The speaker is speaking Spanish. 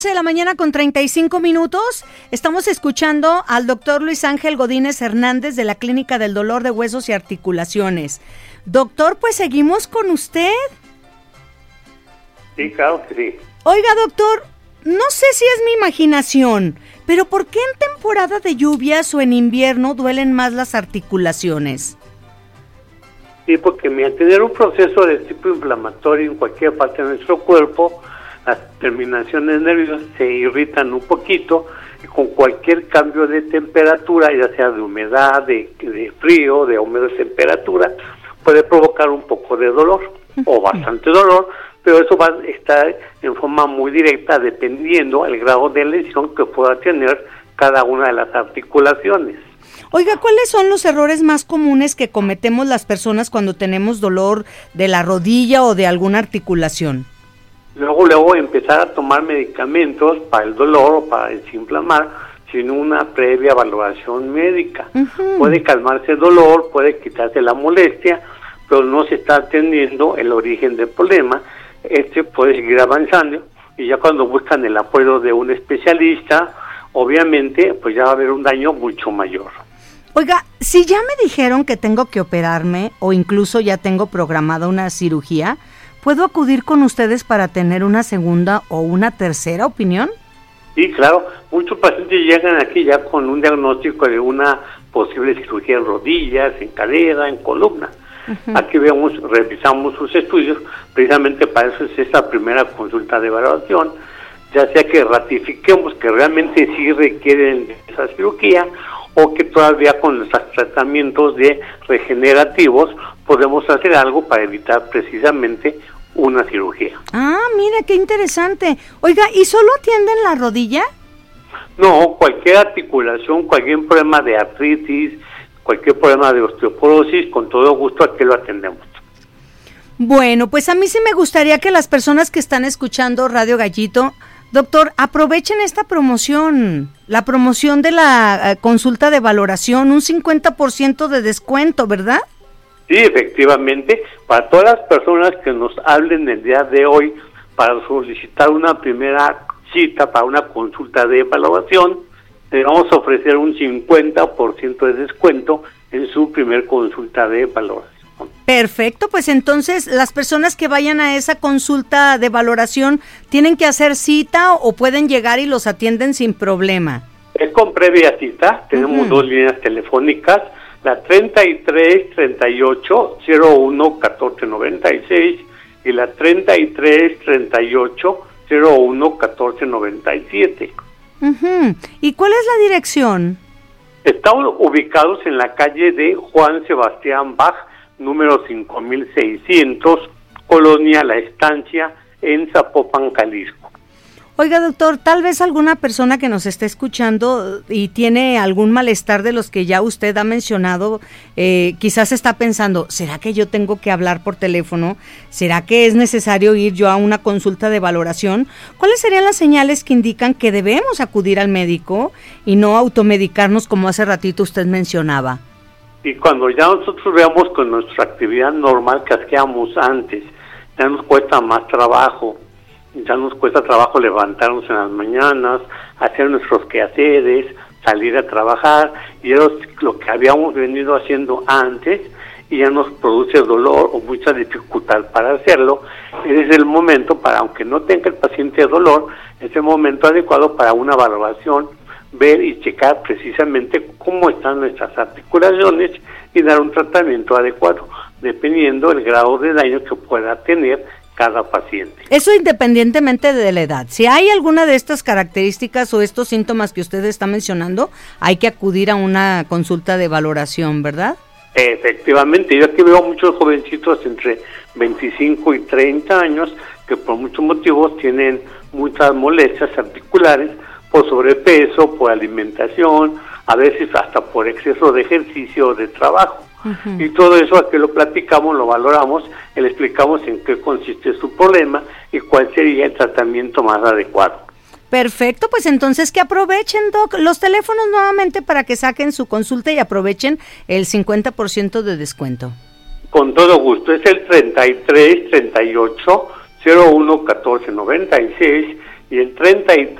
De la mañana con 35 minutos, estamos escuchando al doctor Luis Ángel Godínez Hernández de la Clínica del Dolor de Huesos y Articulaciones. Doctor, pues seguimos con usted. Sí, claro que sí. Oiga, doctor, no sé si es mi imaginación, pero ¿por qué en temporada de lluvias o en invierno duelen más las articulaciones? Sí, porque al tener un proceso de tipo inflamatorio en cualquier parte de nuestro cuerpo, las terminaciones nerviosas se irritan un poquito y con cualquier cambio de temperatura, ya sea de humedad, de frío, de aumento de temperatura, puede provocar un poco de dolor o bastante dolor, pero eso va a estar en forma muy directa dependiendo el grado de lesión que pueda tener cada una de las articulaciones. Oiga, ¿cuáles son los errores más comunes que cometemos las personas cuando tenemos dolor de la rodilla o de alguna articulación? Luego empezar a tomar medicamentos para el dolor o para desinflamar sin una previa valoración médica. Uh-huh. Puede calmarse el dolor, puede quitarse la molestia, pero no se está atendiendo el origen del problema. Puede seguir avanzando y ya cuando buscan el apoyo de un especialista, obviamente pues ya va a haber un daño mucho mayor. Oiga, si ya me dijeron que tengo que operarme o incluso ya tengo programada una cirugía, ¿puedo acudir con ustedes para tener una segunda o una tercera opinión? Sí, claro. Muchos pacientes llegan aquí ya con un diagnóstico de una posible cirugía en rodillas, en cadera, en columna. Uh-huh. Aquí revisamos sus estudios, precisamente para eso es esta primera consulta de evaluación, ya sea que ratifiquemos que realmente sí requieren esa cirugía o que todavía con los tratamientos regenerativos podemos hacer algo para evitar precisamente una cirugía. Ah, mira, qué interesante. Oiga, ¿y solo atienden la rodilla? No, cualquier articulación, cualquier problema de artritis, cualquier problema de osteoporosis, con todo gusto aquí lo atendemos. Bueno, pues a mí sí me gustaría que las personas que están escuchando Radio Gallito, doctor, aprovechen esta promoción, la promoción de la consulta de valoración, un 50% de descuento, ¿verdad? Sí, efectivamente, para todas las personas que nos hablen el día de hoy para solicitar una primera cita para una consulta de evaluación, le vamos a ofrecer un 50% de descuento en su primer consulta de valoración. Perfecto, pues entonces las personas que vayan a esa consulta de valoración ¿tienen que hacer cita o pueden llegar y los atienden sin problema? Es con previa cita, tenemos dos líneas telefónicas, la 33-38-01-1496 y la 33-38-01-1497. Uh-huh. ¿Y cuál es la dirección? Estamos ubicados en la calle de Juan Sebastián Bach, número 5600, Colonia La Estancia, en Zapopan, Jalisco. Oiga, doctor, tal vez alguna persona que nos esté escuchando y tiene algún malestar de los que ya usted ha mencionado, quizás está pensando, ¿será que yo tengo que hablar por teléfono? ¿Será que es necesario ir yo a una consulta de valoración? ¿Cuáles serían las señales que indican que debemos acudir al médico y no automedicarnos como hace ratito usted mencionaba? Y cuando ya nosotros veamos con nuestra actividad normal que hacíamos antes, ya nos cuesta más trabajo, ya nos cuesta trabajo levantarnos en las mañanas, hacer nuestros quehaceres, salir a trabajar, y es lo que habíamos venido haciendo antes, y ya nos produce dolor o mucha dificultad para hacerlo. Ese es el momento para, aunque no tenga el paciente dolor, es el momento adecuado para una valoración, ver y checar precisamente cómo están nuestras articulaciones y dar un tratamiento adecuado, dependiendo del grado de daño que pueda tener cada paciente. Eso independientemente de la edad. Si hay alguna de estas características o estos síntomas que usted está mencionando, hay que acudir a una consulta de valoración, ¿verdad? Efectivamente, yo aquí veo muchos jovencitos entre 25 y 30 años que por muchos motivos tienen muchas molestias articulares, por sobrepeso, por alimentación, a veces hasta por exceso de ejercicio o de trabajo. Uh-huh. Y todo eso aquí lo platicamos, lo valoramos, le explicamos en qué consiste su problema y cuál sería el tratamiento más adecuado. Perfecto, pues entonces que aprovechen, Doc, los teléfonos nuevamente para que saquen su consulta y aprovechen el 50% de descuento. Con todo gusto, es el 33 38 01 14 96 y el 33